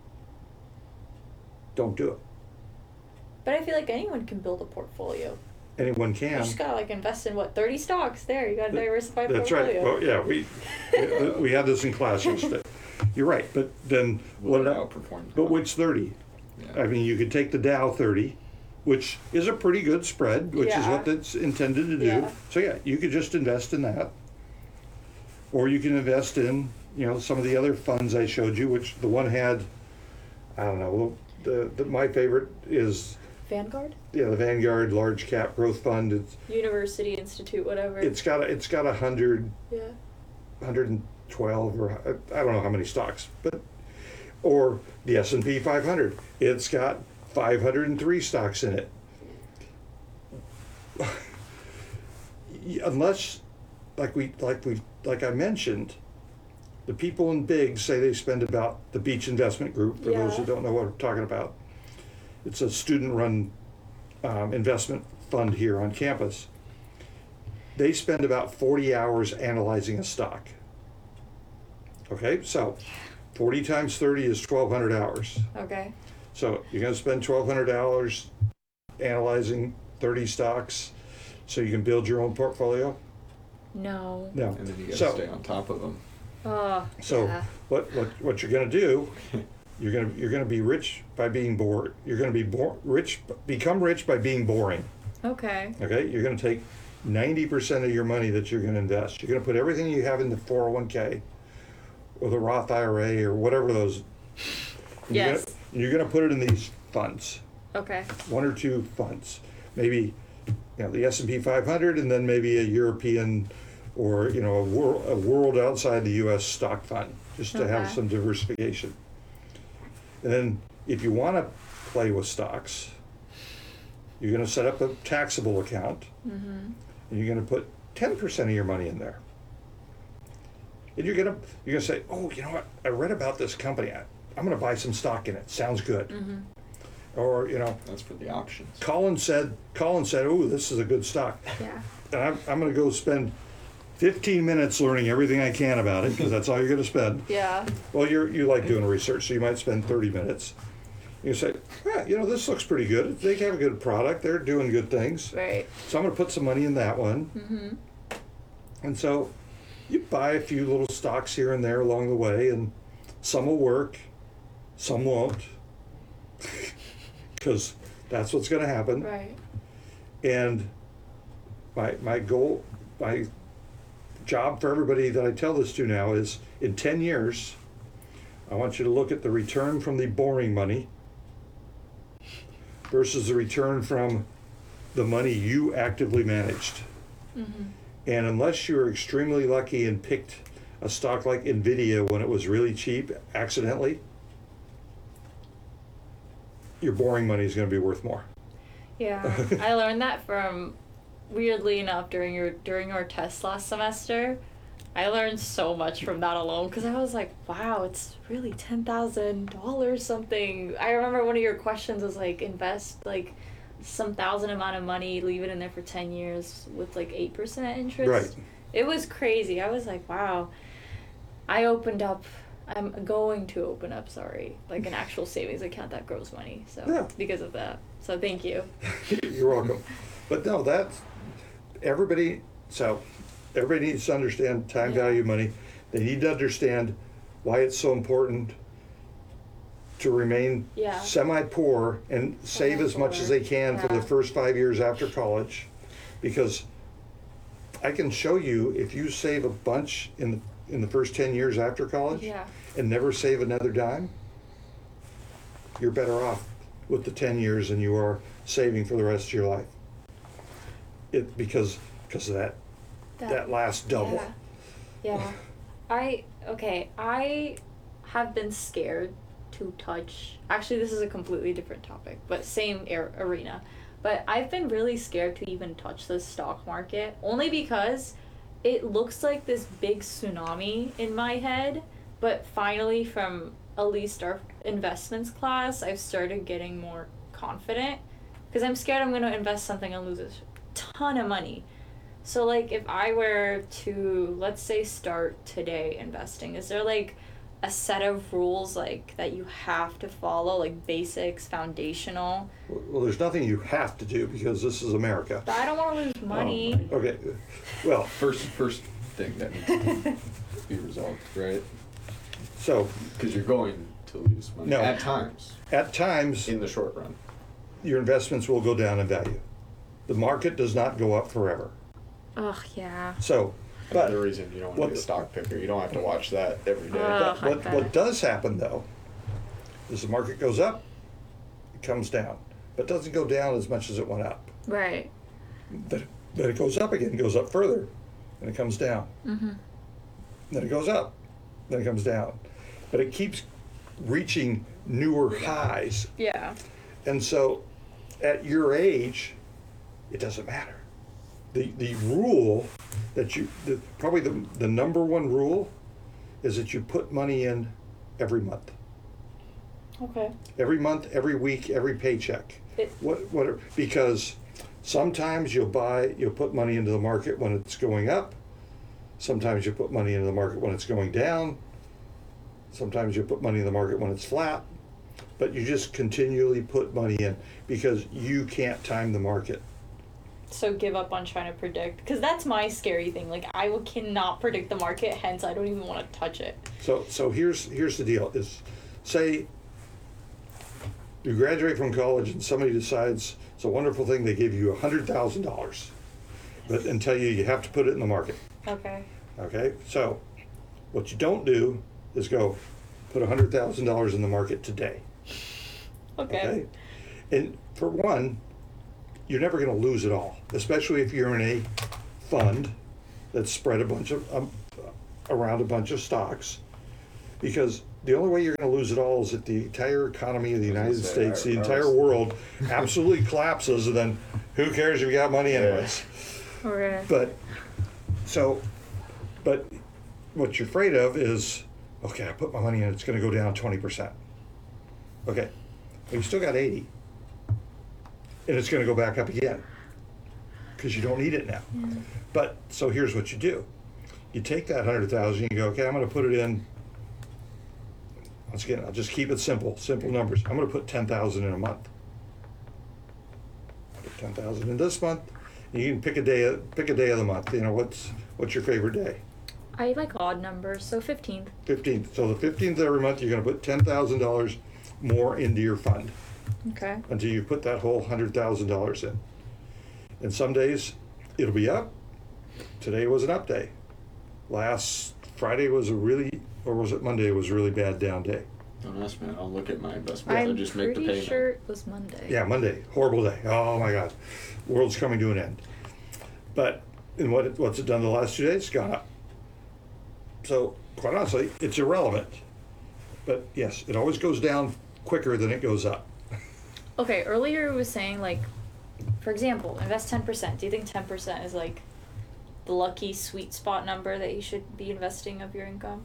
don't do it. But I feel like anyone can build a portfolio. Anyone You can. just gotta like invest in what thirty stocks. There, you got a Th- diversified That's portfolio. right. Well, yeah, we we- we had this in class yesterday. You're right, but then what? Would About, outperform. but which thirty? Yeah. I mean, you could take the Dow thirty, which is a pretty good spread, which is Yeah. what it's intended to do. Yeah. So yeah, you could just invest in that. Or you can invest in, you know, some of the other funds I showed you, which the one had, I don't know, the, the my favorite is, Vanguard, yeah, the Vanguard Large Cap Growth Fund. It's University Institute, whatever. it's got a, it's got a hundred, yeah. hundred and twelve or I don't know how many stocks, but or the S and P five hundred. It's got five hundred three stocks in it. Unless, like we like we like I mentioned, the people in Big say they spend about the Beach Investment Group. For those Yeah. who don't know what we're talking about, it's a student-run um, investment fund here on campus. They spend about forty hours analyzing a stock. Okay, so forty times thirty is twelve hundred hours. Okay. So you're going to spend twelve hundred dollars analyzing thirty stocks so you can build your own portfolio? No. No. And then you gotta So, stay on top of them. Oh. so yeah. what, what, what you're going to do, you're going to, you're going to be rich by being bored. You're going to be bo- rich, become rich by being boring. Okay. Okay? You're going to take ninety percent of your money that you're going to invest. You're going to put everything you have in the four oh one k or the Roth I R A or whatever those. and you're Yes. gonna- You're going to put it in these funds. Okay. One or two funds, maybe, you know, the S and P five hundred, and then maybe a European or, you know, a world, a world outside the U S stock fund, just to have Okay. some diversification. And then if you want to play with stocks, you're going to set up a taxable account, Mm-hmm. and you're going to put ten percent of your money in there. And you're going to you're going to say, oh, you know what? I read about this company. I, I'm going to buy some stock in it. Sounds good. Mm-hmm. Or, you know, That's for the options. Colin said, Colin said, oh, this is a good stock. Yeah. And I'm, I'm going to go spend fifteen minutes learning everything I can about it, because that's all you're going to spend. Yeah. Well, you're, you like doing research, so you might spend thirty minutes. You say, yeah, you know, this looks pretty good. They have a good product. They're doing good things. Right. So I'm going to put some money in that one. Mm-hmm. And so you buy a few little stocks here and there along the way, and some will work, some won't, because that's what's going to happen. Right. And my my goal, my job for everybody that I tell this to now is, in ten years, I want you to look at the return from the boring money versus the return from the money you actively managed. Mm-hmm. And unless you're extremely lucky and picked a stock like Nvidia when it was really cheap accidentally, your boring money is going to be worth more. Yeah. I learned that from, weirdly enough, during your during your test last semester. I learned so much from that alone, because I was like, wow, it's really ten thousand dollars something. I remember one of your questions was like, invest like some thousand amount of money, leave it in there for ten years with like eight percent interest. Right. It was crazy. I was like, wow. I opened up, I'm going to open up, sorry, like an actual savings account that grows money. So, Yeah. because of that. So, thank you. You're welcome. But no, that's everybody. So everybody needs to understand time Yeah. value of money. They need to understand why it's so important to remain Yeah. semi-poor and save as much as they can for Yeah. the first five years after college, because I can show you, if you save a bunch in the, in the first ten years after college Yeah. and never save another dime, you're better off with the ten years than you are saving for the rest of your life. It because because of that that, last double. Yeah. Yeah. I, okay, I have been scared to touch, actually this is a completely different topic, but same air, arena. But I've been really scared to even touch the stock market, only because it looks like this big tsunami in my head. But finally, from at least our investments class, I've started getting more confident, because I'm scared I'm going to invest something and lose a ton of money. So, like, if I were to, let's say, start today investing, is there, like, a set of rules, like, that you have to follow, like, basics, foundational? Well, there's nothing you have to do, because this is America. But I don't want to lose money. Okay. Well, First, first thing that needs to be resolved, right? so Because you're going to lose money No. at times at times in the short run. your investments will go down in value. The market does not go up forever. Ugh, yeah. So, but Another reason you don't want what to be a the- stock picker. You don't have to watch that every day. Ugh. But what, I what bet. does happen though is the market goes up, it comes down, but doesn't go down as much as it went up. Right. But, but it goes up again, goes up further, and it comes down. Mm-hmm. Then it goes up, then it comes down. But it keeps reaching newer highs. Yeah. And so at your age, it doesn't matter. The, the rule that you, the, probably the, the number one rule is that you put money in every month. Okay. Every month, every week, every paycheck. It, What, what, because sometimes you'll buy, you'll put money into the market when it's going up. Sometimes you put money into the market when it's going down. Sometimes you put money in the market when it's flat. But you just continually put money in because you can't time the market. so give up on trying to predict, because that's my scary thing. Like, I will- cannot predict the market, hence I don't even want to touch it. So, so here's here's the deal: is say you graduate from college and somebody decides it's a wonderful thing. They give you a hundred thousand dollars, but and tell you you have to put it in the market. Okay. Okay, so what you don't do is go put a hundred thousand dollars in the market today. Okay. Okay, and for one, you're never going to lose it all, especially if you're in a fund that's spread a bunch of um, around a bunch of stocks, because the only way you're going to lose it all is if the entire economy of the I United was gonna say, States, the our- entire ours- world, absolutely collapses, and then who cares if you got money anyways? Okay. But so, but what you're afraid of is, okay, I put my money in, it's going to go down twenty percent. Okay, but you still got eighty, and it's going to go back up again because you don't need it now. But so here's what you do: you take that hundred thousand, you go, okay, I'm going to put it in. Once again, I'll just keep it simple, simple numbers. I'm going to put ten thousand in a month. Put ten thousand in this month. You can pick a day, pick a day of the month. You know, what's what's your favorite day? I like odd numbers, so fifteenth. Fifteenth. So the fifteenth every month, you're going to put ten thousand dollars more into your fund Okay. until you put that whole hundred thousand dollars in. And some days it'll be up. Today was an up day. Last Friday was a really, or was it Monday? Was a really bad down day. Don't ask me. I'll look at my investments. I'll I'm just make the pretty payment. sure it was Monday. Yeah, Monday, horrible day. Oh my God, world's coming to an end. But and what it- what's it done the last two days? It's gone up. So quite honestly, it's irrelevant. But yes, it always goes down quicker than it goes up. Okay, earlier it was saying, like, for example, invest ten percent. Do you think ten percent is, like, the lucky sweet spot number that you should be investing of your income?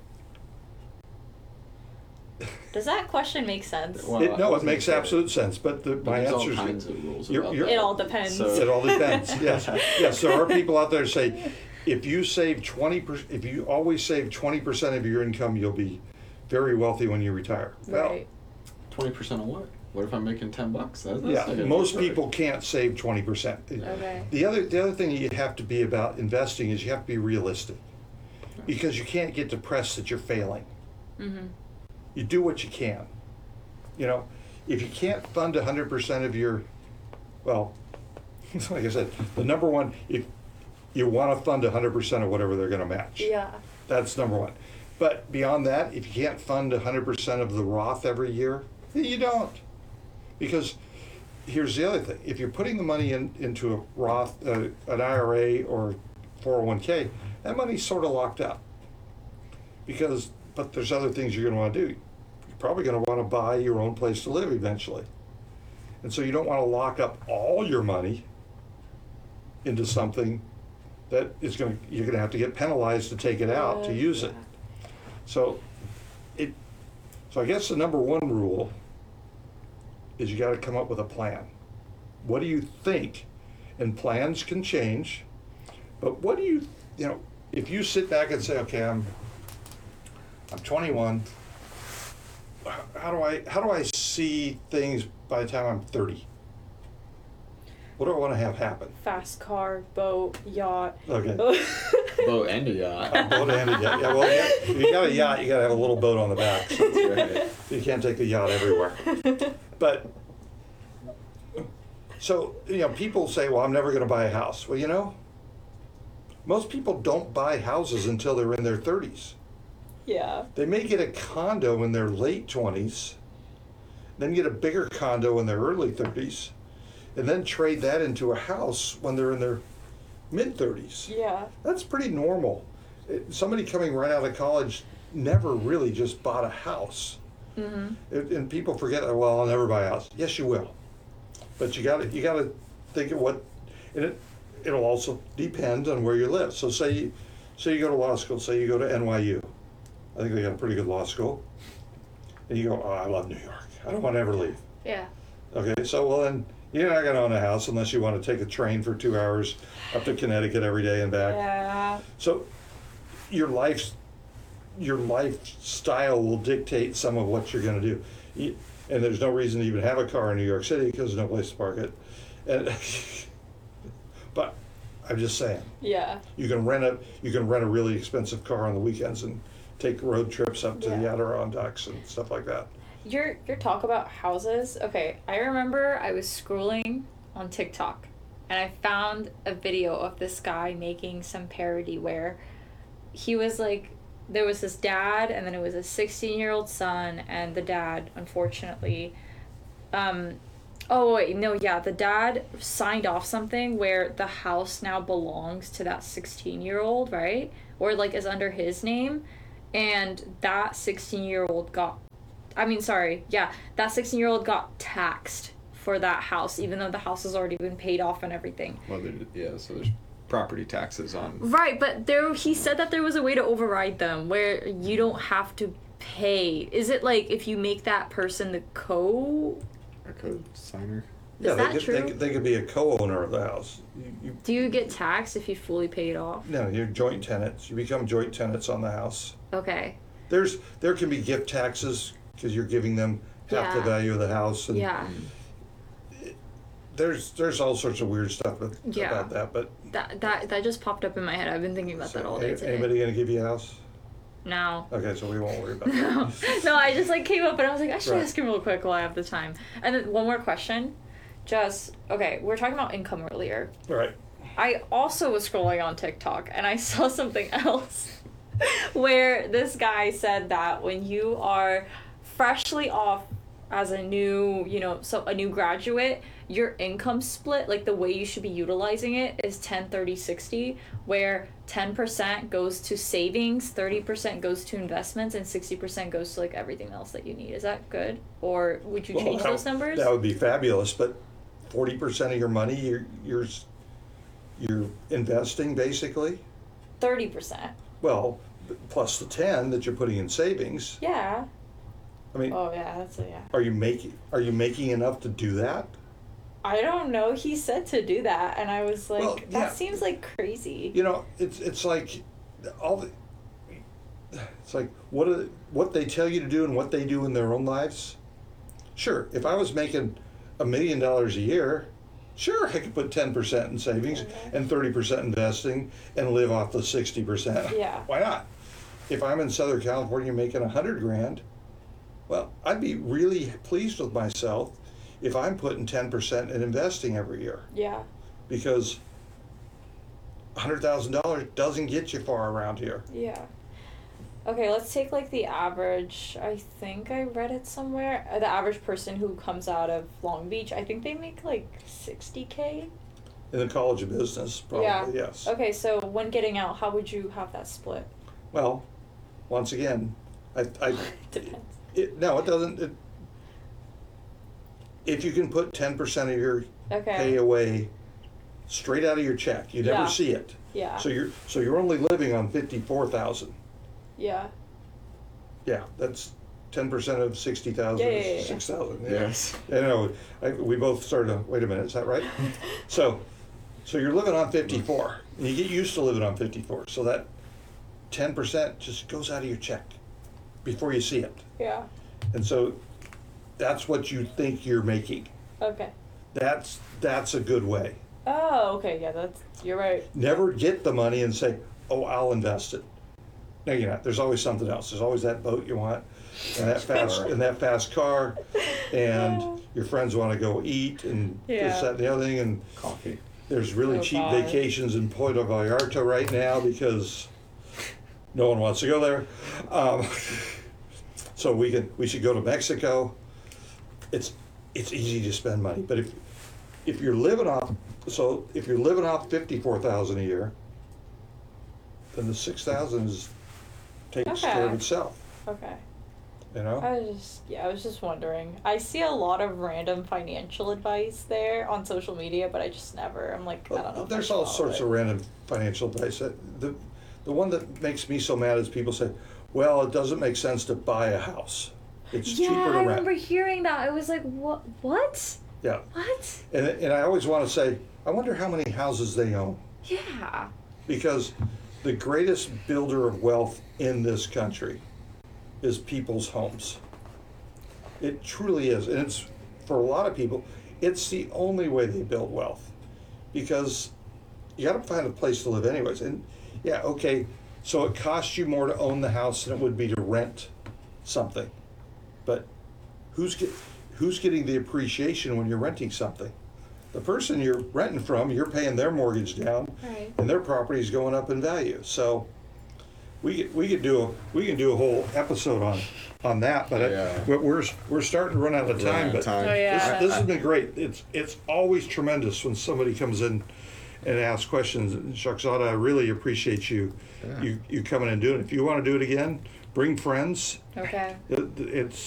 Does that question make sense? Well, It, I no, it wasn't makes sure. absolute sense. But the, But my there's all answer is kinds of rules you're- about you're- that. It all depends. So- it all depends. Yes, yes. There are people out there who say, if you save twenty percent, if you always save twenty percent of your income, you'll be very wealthy when you retire. Well, Right. Twenty percent of what? What if I'm making ten bucks? That, that's yeah, not gonna most work. people can't save twenty percent. Okay. The other, the other thing you have to be about investing is you have to be realistic, because you can't get depressed that you're failing. Mm-hmm. You do what you can. You know, if you can't fund one hundred percent of your, well, like I said, the number one, if you want to fund one hundred percent of whatever they're going to match. Yeah. That's number one. But beyond that, if you can't fund one hundred percent of the Roth every year, then you don't. Because here's the other thing. If you're putting the money in, into a Roth, uh, an I R A or four oh one k, that money's sort of locked up. Because, but there's other things you're going to want to do. You're probably going to want to buy your own place to live eventually. And so you don't want to lock up all your money into something that is going to, you're going to have to get penalized to take it out to use it. So it, so I guess the number one rule is you got to come up with a plan. What do you think? And plans can change, but what do you, you know, if you sit back and say, okay, I'm, I'm twenty-one. How do I, how do I see things by the time I'm thirty? What do I want to have happen? Fast car, boat, yacht. Okay. Boat and a yacht. A boat and a yacht. Yeah, well, yeah, if you got a yacht, you got to have a little boat on the back. So That's right. you can't take the yacht everywhere. But, so, you know, people say, well, I'm never going to buy a house. Well, you know, most people don't buy houses until they're in their thirties. Yeah. They may get a condo in their late twenties, then get a bigger condo in their early thirties, and then trade that into a house when they're in their mid thirties. Yeah. That's pretty normal. It- Somebody coming right out of college never really just bought a house. Mm-hmm. It- And people forget, "Oh, well, I'll never buy a house." Yes, you will. But you gotta, you gotta think of what, and it, it'll also depend on where you live. So say, you- say you go to law school, say you go to N Y U. I think they got a pretty good law school. And you go, oh, I love New York. I don't want to ever leave. Yeah. Okay, so well then, you're not gonna own a house unless you want to take a train for two hours up to Connecticut every day and back. Yeah. So your life's, your lifestyle will dictate some of what you're gonna do. You- And there's no reason to even have a car in New York City because there's no place to park it. And, but I'm just saying, Yeah. you can rent a, you can rent a really expensive car on the weekends and take road trips up to the Yeah. Adirondacks and stuff like that. Your your talk about houses. Okay, I remember I was scrolling on TikTok and I found a video of this guy making some parody where he was like, there was this dad and then it was a sixteen year old son, and the dad unfortunately um Oh wait, no, yeah, the dad signed off something where the house now belongs to that sixteen-year-old, right? Or like is under his name, and that sixteen-year-old got, I mean, sorry, yeah, that sixteen-year-old got taxed for that house, even though the house has already been paid off and everything. Well, there, yeah, so there's property taxes on. Right, but there, he said that there was a way to override them where you don't have to pay. Is it like if you make that person the co? A co-signer. Yeah, Is they that could, true? They could, they could be a co-owner of the house. You, you, Do you get taxed if you fully pay it off? no, you're joint tenants. You become joint tenants on the house. Okay. There's there can be gift taxes because you're giving them half the Yeah. value of the house. And Yeah. There's there's all sorts of weird stuff with, Yeah. about that. But That that that just popped up in my head. I've been thinking about so that all day a- today. anybody gonna give you a house? No. Okay, so we won't worry about that. No, no, I just like came up and I was like, I should Right. ask him real quick while I have the time. And then one more question. Just, okay, we were talking about income earlier. All right. I also was scrolling on TikTok and I saw something else where this guy said that when you are freshly off as a new, you know, so a new graduate, your income split, like the way you should be utilizing it is ten thirty sixty, where ten percent goes to savings, thirty percent goes to investments, and sixty percent goes to like everything else that you need. Is that good? Or would you Well, change that- those numbers? That would be fabulous, but forty percent of your money you're you're you're investing basically. thirty percent. Well, plus the ten that you're putting in savings. Yeah. I mean, Oh yeah, that's a yeah. are you making are you making enough to do that? I don't know. He said to do that, and I was like, Well, that yeah. seems like crazy. You know, it's it's like all the it's like what are, what they tell you to do and what they do in their own lives. Sure, if I was making a million dollars a year, sure I could put ten percent in savings and thirty percent investing and live off the sixty percent. Yeah. Why not? If I'm in Southern California making a hundred grand, well, I'd be really pleased with myself if I'm putting ten percent in investing every year, Yeah. because one hundred thousand dollars doesn't get you far around here. Yeah. Okay, let's take like the average. I think I read it somewhere. Uh, The average person who comes out of Long Beach, I think they make like sixty K. In the College of Business, probably, Yeah. yes. Okay, so when getting out, how would you have that split? Well, once again, I, I, Depends. it, no, it doesn't, it, if you can put ten percent of your Okay. pay away straight out of your check, you never Yeah. see it. Yeah. So you're, so you're only living on fifty-four thousand. Yeah. Yeah, that's ten percent of sixty thousand, Yeah, yeah, yeah, yeah. six thousand. Yes. I know, I, we both started, to- wait a minute, is that right? So, so you're living on fifty-four, and you get used to living on fifty-four, so that ten percent just goes out of your check before you see it. Yeah. And so that's what you think you're making. Okay. That's, that's a good way. Oh, okay. Yeah, that's you're right. Never get the money and say, oh, I'll invest it. No, you're not. There's always something else. There's always that boat you want, and that fast, and that fast car, and your friends want to go eat, and this, Yeah. that, and the other thing, and Coffee. there's really Oh, cheap God. vacations in Puerto Vallarta right now because no one wants to go there. Um, so we can we should go to Mexico. It's it's easy to spend money, but if if you're living off so if you're living off fifty-four thousand a year, then the six thousand is takes care of Okay. itself. Okay. You know. I was just yeah, I was just wondering. I see a lot of random financial advice there on social media, but I just never. I'm like, I don't know. Well, if there's I all follow sorts it. of random financial advice. Uh, The, the one that makes me so mad is people say, well, it doesn't make sense to buy a house. It's Yeah, cheaper to I rent. remember hearing that. I was like, what? What? Yeah. What? And, and I always want to say, I wonder how many houses they own. Yeah. Because the greatest builder of wealth in this country is people's homes. It truly is. And it's, for a lot of people, it's the only way they build wealth. Because you got to find a place to live anyways. And yeah, okay, so it costs you more to own the house than it would be to rent something. But who's get, who's getting the appreciation when you're renting something? The person you're renting from, you're paying their mortgage down, Right. and their property's going up in value. So we could, we could do a, we can do a whole episode on on that, but Yeah. I, we're we're we're starting to run out of Run time. out of But time. Oh, yeah. this, this has been great. It's it's always tremendous when somebody comes in and asks questions. And Shahzada, I really appreciate you Yeah. you you coming and doing it. If you want to do it again, bring friends. Okay. It, it's